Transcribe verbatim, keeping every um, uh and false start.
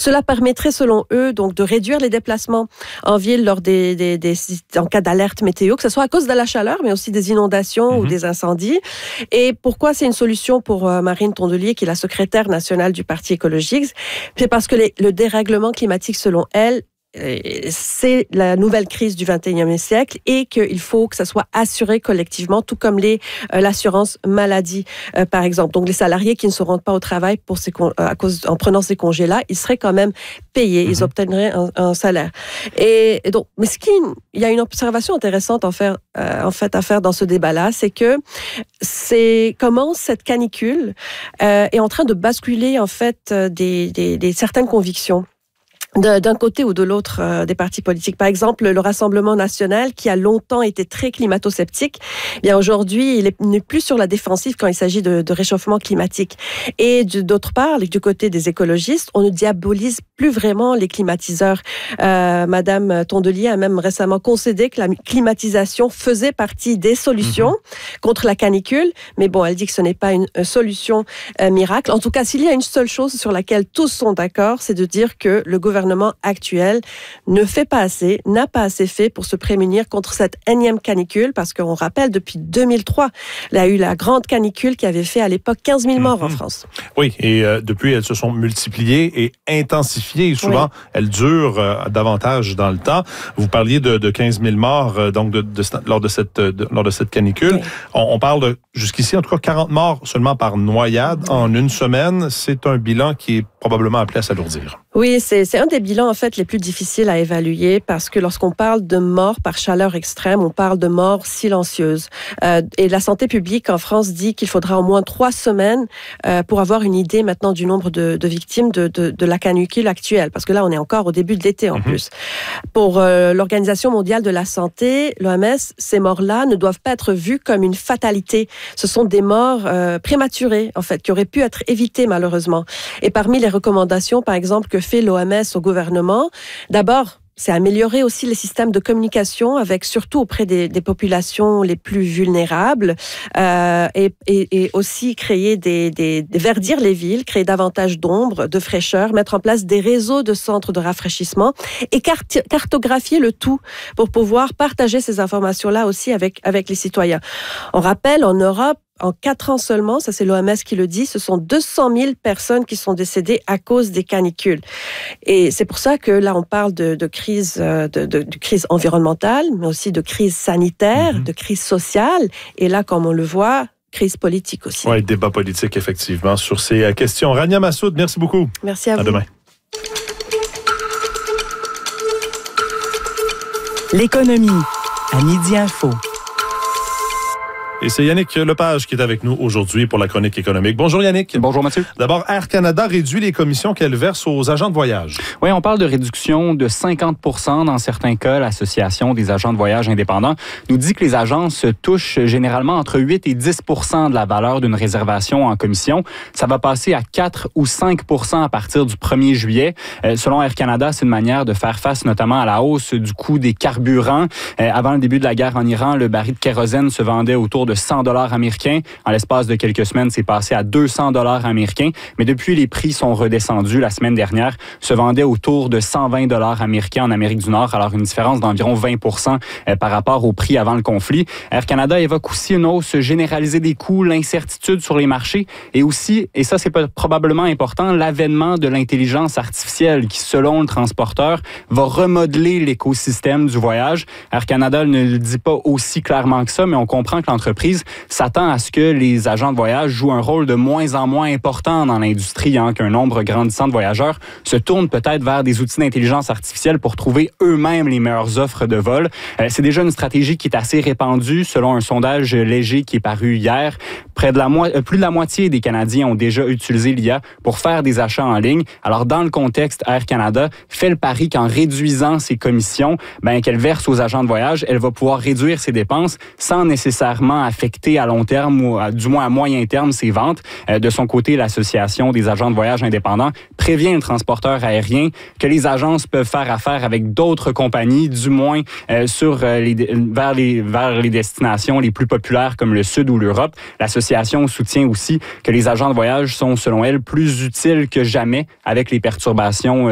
Cela permettrait, selon eux, donc de réduire les déplacements en ville lors des, des, des en cas d'alerte météo, que ce soit à cause de la chaleur, mais aussi des inondations mmh. ou des incendies. Et pourquoi c'est une solution pour euh, Marine Tondelier, qui est la secrétaire nationale du Parti écologiste? C'est parce que les, le dérèglement climatique, selon elle, c'est la nouvelle crise du vingt et unième siècle et qu'il faut que ça soit assuré collectivement, tout comme les, euh, l'assurance maladie, euh, par exemple. Donc, les salariés qui ne se rendent pas au travail pour ces con- à cause, en prenant ces congés-là, ils seraient quand même payés, ils mm-hmm. obtiendraient un, un salaire. Et, et donc, mais ce qui, il y a une observation intéressante en, faire, euh, en fait à faire dans ce débat-là, c'est que c'est comment cette canicule euh, est en train de basculer en fait des, des, des certaines convictions. De, d'un côté ou de l'autre euh, des partis politiques. Par exemple, le Rassemblement national, qui a longtemps été très climato-sceptique, bien aujourd'hui, il est, n'est plus sur la défensive quand il s'agit de, de réchauffement climatique. Et de, d'autre part, du côté des écologistes, on ne diabolise plus vraiment les climatiseurs. Euh, Madame Tondelier a même récemment concédé que la climatisation faisait partie des solutions mmh. contre la canicule, mais bon, elle dit que ce n'est pas une, une solution euh, miracle. En tout cas, s'il y a une seule chose sur laquelle tous sont d'accord, c'est de dire que le gouvernement Le gouvernement actuel ne fait pas assez, n'a pas assez fait pour se prémunir contre cette énième canicule, parce qu'on rappelle, depuis deux mille trois, il y a eu la grande canicule qui avait fait à l'époque quinze mille morts mmh. en France. Oui, et euh, depuis, elles se sont multipliées et intensifiées. Et souvent, oui. elles durent euh, davantage dans le temps. Vous parliez de, de quinze mille morts euh, donc de, de, de, lors, de cette, de, lors de cette canicule. Oui. On, on parle de, jusqu'ici, en tout cas, quarante morts seulement par noyade oui. en une semaine. C'est un bilan qui est probablement appelé à s'alourdir. Oui, c'est, c'est un des bilans en fait les plus difficiles à évaluer, parce que lorsqu'on parle de morts par chaleur extrême, on parle de morts silencieuses. Euh, et la santé publique en France dit qu'il faudra au moins trois semaines euh, pour avoir une idée maintenant du nombre de, de victimes de, de, de la canicule actuelle, parce que là on est encore au début de l'été en mm-hmm. plus. Pour euh, l'Organisation mondiale de la santé, l'O M S, ces morts-là ne doivent pas être vues comme une fatalité. Ce sont des morts euh, prématurées en fait, qui auraient pu être évitées malheureusement. Et parmi les recommandations, par exemple, que fait l'O M S au gouvernement, d'abord, c'est améliorer aussi les systèmes de communication, avec surtout auprès des, des populations les plus vulnérables, euh, et, et, et aussi créer des, des, des verdir les villes, créer davantage d'ombre, de fraîcheur, mettre en place des réseaux de centres de rafraîchissement et cart- cartographier le tout pour pouvoir partager ces informations-là aussi avec avec les citoyens. On rappelle, en Europe, en quatre ans seulement, ça c'est l'O M S qui le dit, ce sont deux cent mille personnes qui sont décédées à cause des canicules. Et c'est pour ça que là, on parle de, de, crise, de, de, de crise environnementale, mais aussi de crise sanitaire, mm-hmm. de crise sociale. Et là, comme on le voit, crise politique aussi. Oui, débat politique, effectivement, sur ces questions. Rania Massoud, merci beaucoup. Merci à vous. À demain. L'économie, à Midi Info. Et c'est Yannick Lepage qui est avec nous aujourd'hui pour la chronique économique. Bonjour Yannick. Bonjour Mathieu. D'abord, Air Canada réduit les commissions qu'elle verse aux agents de voyage. Oui, on parle de réduction de cinquante pour cent dans certains cas. L'Association des agents de voyage indépendants nous dit que les agences touchent généralement entre huit et dix pour cent de la valeur d'une réservation en commission. Ça va passer à quatre ou cinq pour cent à partir du premier juillet. Euh, selon Air Canada, c'est une manière de faire face notamment à la hausse du coût des carburants. Euh, avant le début de la guerre en Iran, le baril de kérosène se vendait autour de cent dollars américains. En l'espace de quelques semaines, c'est passé à deux cents dollars américains. Mais depuis, les prix sont redescendus. La semaine dernière, se vendait autour de cent vingt dollars américains en Amérique du Nord. Alors, une différence d'environ vingt pour cent par rapport au prix avant le conflit. Air Canada évoque aussi une hausse généralisée des coûts, l'incertitude sur les marchés et aussi, et ça, c'est probablement important, l'avènement de l'intelligence artificielle qui, selon le transporteur, va remodeler l'écosystème du voyage. Air Canada ne le dit pas aussi clairement que ça, mais on comprend que l'entreprise s'attend à ce que les agents de voyage jouent un rôle de moins en moins important dans l'industrie, hein, qu'un nombre grandissant de voyageurs se tournent peut-être vers des outils d'intelligence artificielle pour trouver eux-mêmes les meilleures offres de vol. Euh, c'est déjà une stratégie qui est assez répandue. Selon un sondage léger qui est paru hier, près de la mo- plus de la moitié des Canadiens ont déjà utilisé l'I A pour faire des achats en ligne. Alors, dans le contexte, Air Canada fait le pari qu'en réduisant ses commissions, ben, qu'elle verse aux agents de voyage, elle va pouvoir réduire ses dépenses sans nécessairement affecter à long terme ou à, du moins à moyen terme ses ventes. Euh, de son côté, l'Association des agents de voyage indépendants prévient le transporteur aérien que les agences peuvent faire affaire avec d'autres compagnies, du moins euh, sur euh, les, vers, les, vers les destinations les plus populaires comme le Sud ou l'Europe. L'association soutient aussi que les agents de voyage sont, selon elle, plus utiles que jamais avec les perturbations